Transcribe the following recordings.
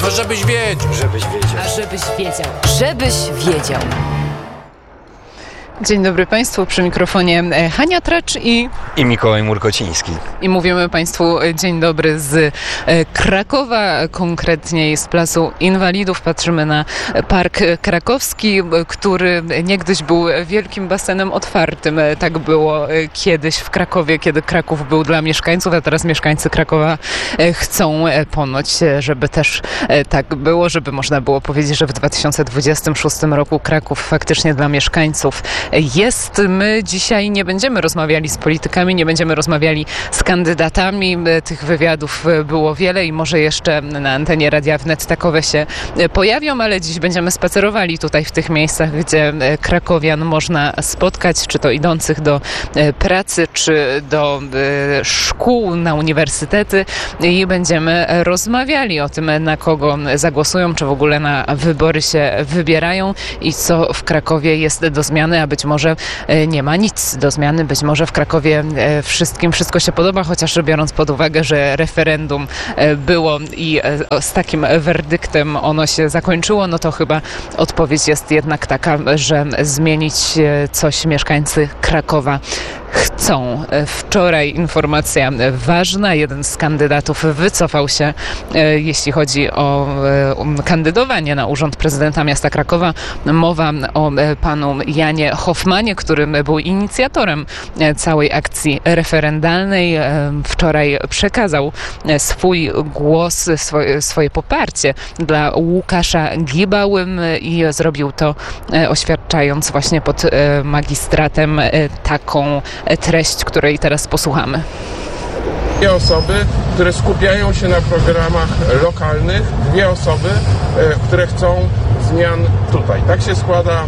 No żebyś wiedział. A żebyś wiedział. Żebyś wiedział. Dzień dobry Państwu, przy mikrofonie Hania Tracz i Mikołaj Murkociński. I mówimy Państwu dzień dobry z Krakowa, konkretnie z Placu Inwalidów. Patrzymy na Park Krakowski, który niegdyś był wielkim basenem otwartym. Tak było kiedyś w Krakowie, kiedy Kraków był dla mieszkańców, a teraz mieszkańcy Krakowa chcą ponoć, żeby też tak było, żeby można było powiedzieć, że w 2026 roku Kraków faktycznie dla mieszkańców jest. My dzisiaj nie będziemy rozmawiali z politykami, nie będziemy rozmawiali z kandydatami. Tych wywiadów było wiele i może jeszcze na antenie Radia Wnet takowe się pojawią, ale dziś będziemy spacerowali tutaj w tych miejscach, gdzie krakowian można spotkać, czy to idących do pracy, czy do szkół, na uniwersytety i będziemy rozmawiali o tym, na kogo zagłosują, czy w ogóle na wybory się wybierają i co w Krakowie jest do zmiany, a być może nie ma nic do zmiany. Być może w Krakowie wszystkim wszystko się podoba, chociaż biorąc pod uwagę, że referendum było i z takim werdyktem ono się zakończyło, no to chyba odpowiedź jest jednak taka, że zmienić coś mieszkańcy Krakowa chcą. Wczoraj informacja ważna. Jeden z kandydatów wycofał się, jeśli chodzi o kandydowanie na urząd prezydenta miasta Krakowa. Mowa o panu Janie Hoffmanie, który był inicjatorem całej akcji referendalnej. Wczoraj przekazał swój głos, swoje poparcie dla Łukasza Gibały i zrobił to oświadczając właśnie pod magistratem taką treść, której teraz posłuchamy. Dwie osoby, które skupiają się na programach lokalnych, dwie osoby, które chcą zmian tutaj. Tak się składa,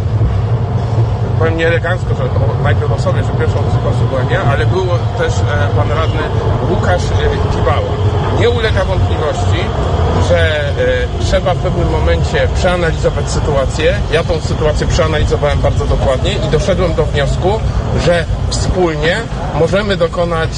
powiem nieelegancko, że najpierw o sobie, że pierwszą osobą byłem ja, ale był też pan radny Łukasz Gibała. Nie ulega wątpliwości, że trzeba w pewnym momencie przeanalizować sytuację. Ja tą sytuację przeanalizowałem bardzo dokładnie i doszedłem do wniosku, że wspólnie możemy dokonać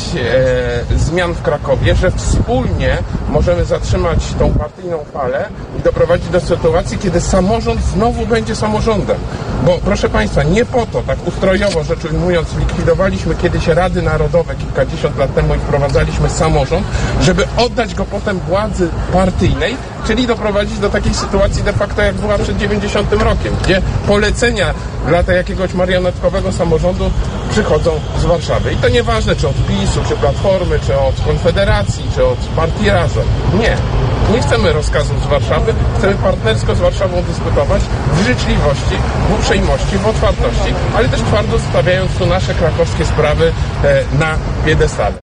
zmian w Krakowie, że wspólnie możemy zatrzymać tą partyjną falę i doprowadzić do sytuacji, kiedy samorząd znowu będzie samorządem. Bo proszę Państwa, nie po to, tak ustrojowo rzecz ujmując, likwidowaliśmy kiedyś Rady Narodowe kilkadziesiąt lat temu i wprowadzaliśmy samorząd, żeby oddać go potem władzy partyjnej, czyli doprowadzić do takiej sytuacji de facto jak była przed 90 rokiem, gdzie polecenia dla jakiegoś marionetkowego samorządu przychodzą z Warszawy. I to nieważne, czy od PiS-u, czy Platformy, czy od Konfederacji, czy od partii Razem. Nie. Nie chcemy rozkazów z Warszawy, chcemy partnersko z Warszawą dyskutować w życzliwości, w uprzejmości, w otwartości, ale też twardo stawiając tu nasze krakowskie sprawy na piedestale.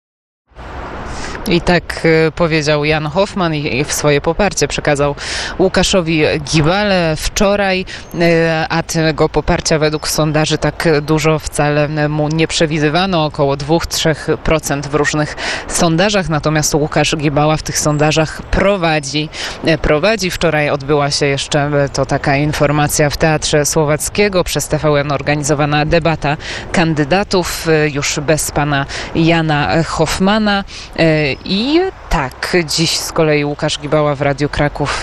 I tak powiedział Jan Hoffman i w swoje poparcie przekazał Łukaszowi Gibale wczoraj, a tego poparcia według sondaży tak dużo wcale mu nie przewidywano, około 2-3% w różnych sondażach, natomiast Łukasz Gibała w tych sondażach prowadzi. Wczoraj odbyła się jeszcze, to taka informacja, w Teatrze Słowackiego przez TVN organizowana debata kandydatów, już bez pana Jana Hoffmana. I tak, dziś z kolei Łukasz Gibała w Radiu Kraków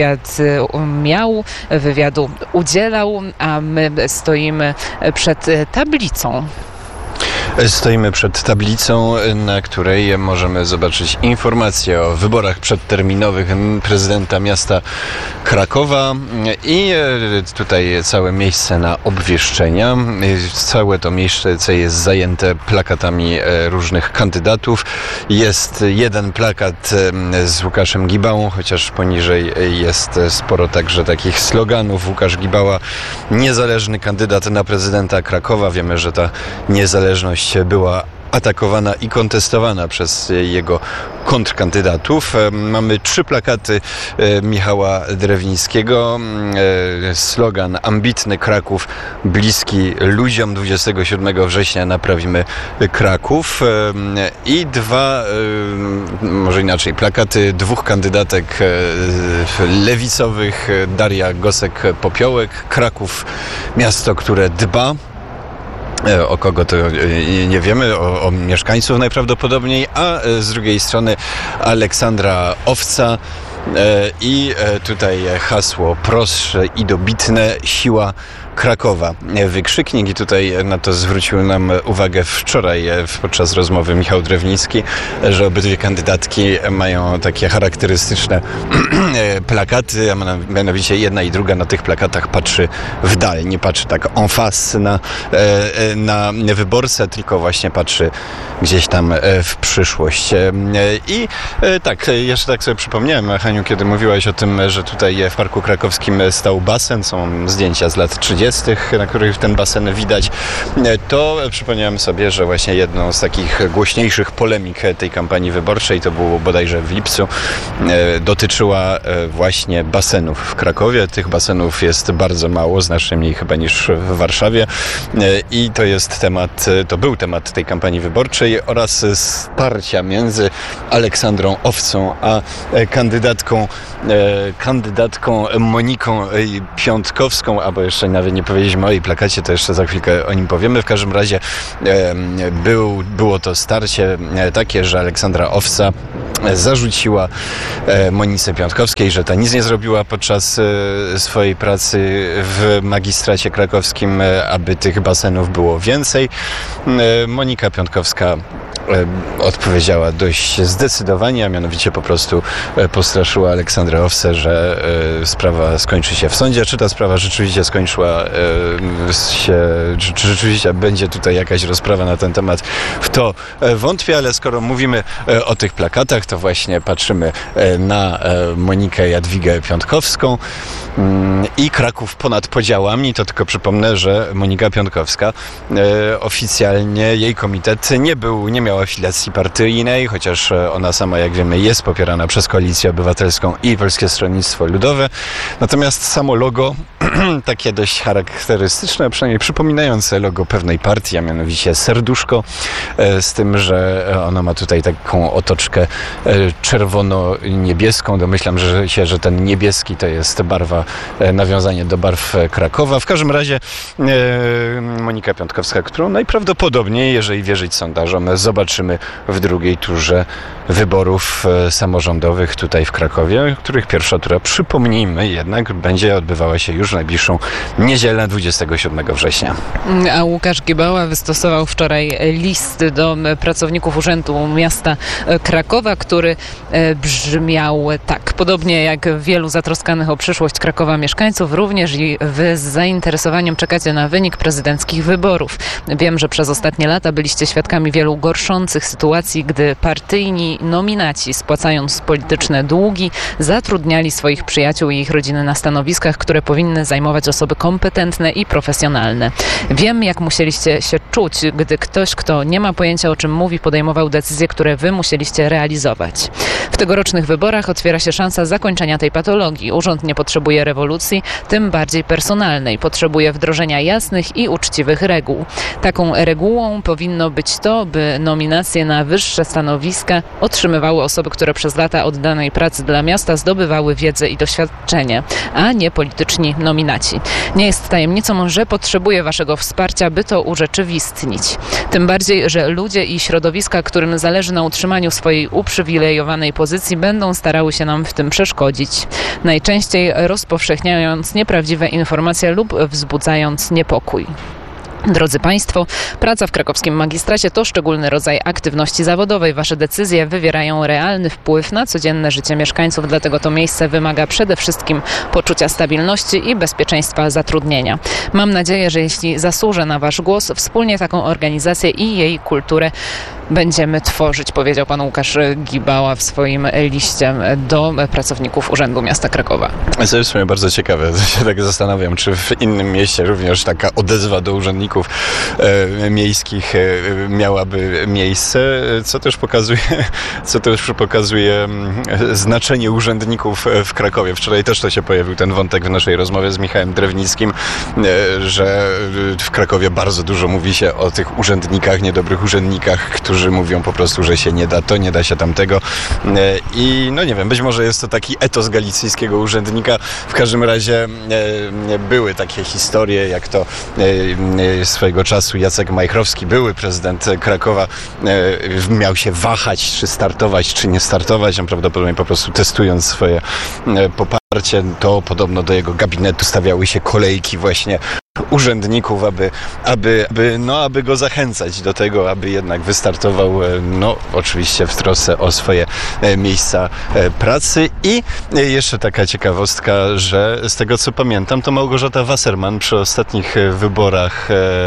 wywiadu udzielał, a my stoimy przed tablicą. Stoimy przed tablicą, na której możemy zobaczyć informacje o wyborach przedterminowych prezydenta miasta Krakowa i tutaj całe miejsce na obwieszczenia. Całe to miejsce jest zajęte plakatami różnych kandydatów. Jest jeden plakat z Łukaszem Gibałą, chociaż poniżej jest sporo także takich sloganów. Łukasz Gibała, niezależny kandydat na prezydenta Krakowa. Wiemy, że ta niezależność była atakowana i kontestowana przez jego kontrkandydatów. Mamy 3 plakaty Michała Drewińskiego. Slogan ambitny Kraków, bliski ludziom. 27 września naprawimy Kraków. I 2, może inaczej, plakaty 2 kandydatek lewicowych. Daria Gosek-Popiołek. Kraków, miasto, które dba. O kogo to nie wiemy, o mieszkańców najprawdopodobniej, a z drugiej strony Aleksandra Owca, I tutaj hasło prostsze i dobitne: siła Krakowa. Wykrzyknik, i tutaj na to zwrócił nam uwagę wczoraj podczas rozmowy Michał Drewnicki, że obydwie kandydatki mają takie charakterystyczne plakaty, a mianowicie jedna i druga na tych plakatach patrzy w dal, nie patrzy tak en face na wyborcę, tylko właśnie patrzy gdzieś tam w przyszłość. I tak, jeszcze tak sobie przypomniałem, Haniu, kiedy mówiłaś o tym, że tutaj w Parku Krakowskim stał basen, są zdjęcia z lat 30., na których ten basen widać, to przypomniałem sobie, że właśnie jedną z takich głośniejszych polemik tej kampanii wyborczej, to było bodajże w lipcu, dotyczyła właśnie basenów w Krakowie. Tych basenów jest bardzo mało, znacznie mniej chyba niż w Warszawie, i to był temat tej kampanii wyborczej oraz starcia między Aleksandrą Owcą a kandydatką Moniką Piątkowską, albo jeszcze nawet nie powiedzieliśmy o jej plakacie, to jeszcze za chwilkę o nim powiemy. W każdym razie było to starcie takie, że Aleksandra Owca zarzuciła Monice Piątkowskiej, że ta nic nie zrobiła podczas swojej pracy w magistracie krakowskim, aby tych basenów było więcej. Monika Piątkowska odpowiedziała dość zdecydowanie, a mianowicie po prostu postraszyła Aleksandrę Owcę, że sprawa skończy się w sądzie. Czy ta sprawa rzeczywiście skończyła się, czy rzeczywiście będzie tutaj jakaś rozprawa na ten temat, w to wątpię, ale skoro mówimy o tych plakatach, to właśnie patrzymy na Monikę Jadwigę Piątkowską i Kraków ponad podziałami. To tylko przypomnę, że Monika Piątkowska oficjalnie, jej komitet nie miał afiliacji partyjnej, chociaż ona sama, jak wiemy, jest popierana przez Koalicję Obywatelską i Polskie Stronnictwo Ludowe. Natomiast samo logo, takie dość charakterystyczne, przynajmniej przypominające logo pewnej partii, a mianowicie serduszko, z tym, że ona ma tutaj taką otoczkę czerwono-niebieską. Domyślam się, że ten niebieski to jest nawiązanie do barw Krakowa. W każdym razie Monika Piątkowska, którą najprawdopodobniej, jeżeli wierzyć sondażom, zobaczymy w drugiej turze wyborów samorządowych tutaj w Krakowie, których pierwsza tura, przypomnijmy, jednak będzie odbywała się już w najbliższą niedzielę, 27 września. A Łukasz Gibała wystosował wczoraj list do pracowników Urzędu Miasta Krakowa, który brzmiał tak: podobnie jak wielu zatroskanych o przyszłość Krakowa mieszkańców, również i wy z zainteresowaniem czekacie na wynik prezydenckich wyborów. Wiem, że przez ostatnie lata byliście świadkami wielu gorszących sytuacji, gdy partyjni nominaci, spłacając polityczne długi, zatrudniali swoich przyjaciół i ich rodziny na stanowiskach, które powinny zajmować osoby kompetentne i profesjonalne. Wiem, jak musieliście się czuć, gdy ktoś, kto nie ma pojęcia, o czym mówi, podejmował decyzje, które wy musieliście realizować. W tegorocznych wyborach otwiera się szansa zakończenia tej patologii. Urząd nie potrzebuje rewolucji, tym bardziej personalnej. Potrzebuje wdrożenia jasnych i uczciwych reguł. Taką regułą powinno być to, by nominacje na wyższe stanowiska otrzymywały osoby, które przez lata oddanej pracy dla miasta zdobywały wiedzę i doświadczenie, a nie polityczni nominaci. Nie jest tajemnicą, że potrzebuję waszego wsparcia, by to urzeczywistnić. Tym bardziej, że ludzie i środowiska, którym zależy na utrzymaniu swojej uprzywilejowanej pozycji, będą starały się nam w tym przeszkodzić. Najczęściej rozpowszechniając nieprawdziwe informacje lub wzbudzając niepokój. Drodzy Państwo, praca w krakowskim magistracie to szczególny rodzaj aktywności zawodowej. Wasze decyzje wywierają realny wpływ na codzienne życie mieszkańców, dlatego to miejsce wymaga przede wszystkim poczucia stabilności i bezpieczeństwa zatrudnienia. Mam nadzieję, że jeśli zasłużę na wasz głos, wspólnie taką organizację i jej kulturę będziemy tworzyć, powiedział pan Łukasz Gibała w swoim liście do pracowników Urzędu Miasta Krakowa. To jest w sumie bardzo ciekawe. Się tak zastanawiam, czy w innym mieście również taka odezwa do urzędników miejskich miałaby miejsce, co też pokazuje znaczenie urzędników w Krakowie. Wczoraj też to się pojawił ten wątek w naszej rozmowie z Michałem Drewnickim, że w Krakowie bardzo dużo mówi się o tych urzędnikach, niedobrych urzędnikach, którzy mówią po prostu, że się nie da to, nie da się tamtego. I no nie wiem, być może jest to taki etos galicyjskiego urzędnika. W każdym razie były takie historie, jak to swojego czasu Jacek Majchrowski, były prezydent Krakowa, miał się wahać, czy startować, czy nie startować. On prawdopodobnie po prostu testując swoje poparcie, to podobno do jego gabinetu stawiały się kolejki właśnie urzędników, aby go zachęcać do tego, aby jednak wystartował, oczywiście w trosce o swoje miejsca pracy. I jeszcze taka ciekawostka, że z tego co pamiętam, to Małgorzata Wasserman przy ostatnich wyborach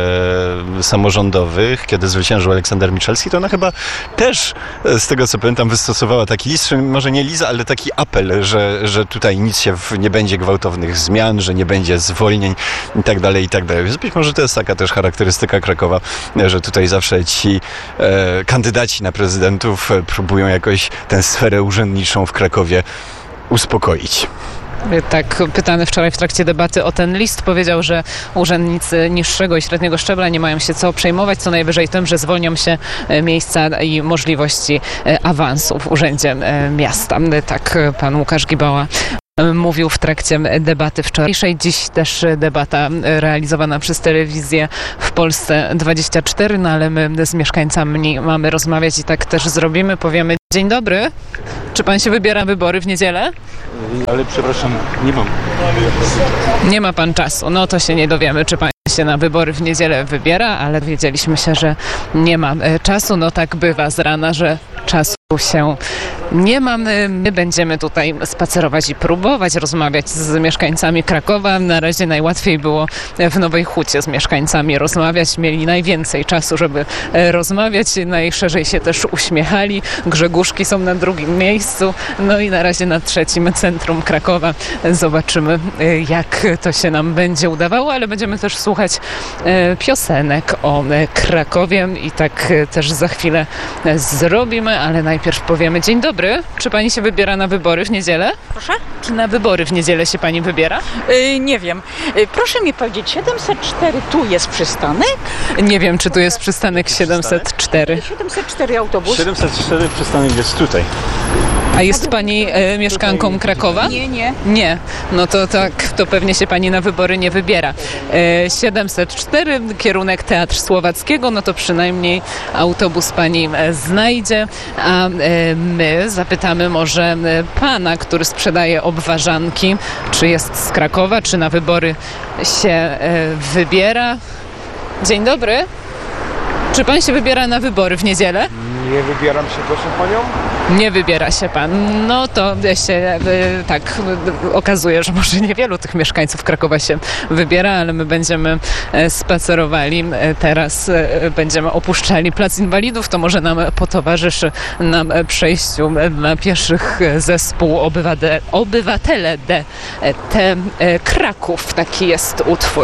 samorządowych, kiedy zwyciężył Aleksander Michalski, to ona chyba też, z tego co pamiętam, wystosowała taki list, może nie list, ale taki apel, że tutaj nic się nie będzie gwałtownych zmian, że nie będzie zwolnień i tak dalej. Więc być może to jest taka też charakterystyka Krakowa, że tutaj zawsze ci kandydaci na prezydentów próbują jakoś tę sferę urzędniczą w Krakowie uspokoić. Tak, pytany wczoraj w trakcie debaty o ten list, powiedział, że urzędnicy niższego i średniego szczebla nie mają się co przejmować, co najwyżej tym, że zwolnią się miejsca i możliwości awansu w Urzędzie Miasta. Tak pan Łukasz Gibała mówił w trakcie debaty wczorajszej. Dziś też debata realizowana przez telewizję w Polsce 24, ale my z mieszkańcami mamy rozmawiać i tak też zrobimy. Powiemy: dzień dobry, czy pan się wybiera na wybory w niedzielę? Ale przepraszam, nie mam. Nie ma pan czasu, no to się nie dowiemy, czy pan się na wybory w niedzielę wybiera, ale wiedzieliśmy się, że nie ma czasu. No tak bywa z rana, że czasu się nie mamy. My będziemy tutaj spacerować i próbować rozmawiać z mieszkańcami Krakowa. Na razie najłatwiej było w Nowej Hucie z mieszkańcami rozmawiać. Mieli najwięcej czasu, żeby rozmawiać. Najszerzej się też uśmiechali. Grzegórzki są na drugim miejscu. No i na razie na trzecim, centrum Krakowa. Zobaczymy, jak to się nam będzie udawało, ale będziemy też słuchać piosenek o Krakowie i tak też za chwilę zrobimy, ale najpierw powiemy: dzień dobry, czy pani się wybiera na wybory w niedzielę? Proszę? Czy na wybory w niedzielę się pani wybiera? Nie wiem. Proszę mi powiedzieć, 704 tu jest przystanek? Nie wiem, czy tu jest przystanek 704. 704 autobus? 704 przystanek jest tutaj. A jest pani mieszkanką Krakowa? Nie. Nie. No to tak, to pewnie się pani na wybory nie wybiera. 704, kierunek Teatr Słowackiego, no to przynajmniej autobus pani znajdzie. A my zapytamy może pana, który sprzedaje obwarzanki, czy jest z Krakowa, czy na wybory się wybiera. Dzień dobry. Czy pan się wybiera na wybory w niedzielę? Nie wybieram się, proszę panią. Nie wybiera się pan. No to się tak okazuje, że może niewielu tych mieszkańców Krakowa się wybiera, ale my będziemy spacerowali. Teraz będziemy opuszczali Plac Inwalidów. To może nam potowarzyszy na przejściu dla pieszych zespół Obywatele D. Kraków. Taki jest utwór.